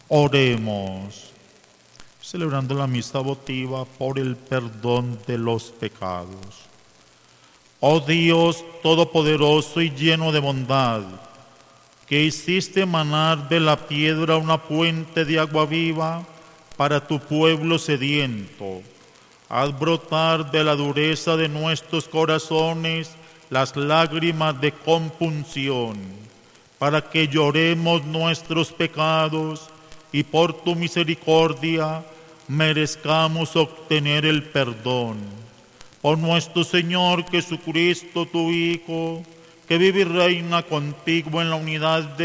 Oremos. Celebrando la misa votiva por el perdón de los pecados. Oh Dios todopoderoso y lleno de bondad, que hiciste emanar de la piedra una fuente de agua viva para tu pueblo sediento, haz brotar de la dureza de nuestros corazones las lágrimas de compunción, para que lloremos nuestros pecados y por tu misericordia merezcamos obtener el perdón. Por nuestro Señor Jesucristo, tu Hijo, que vive y reina contigo en la unidad de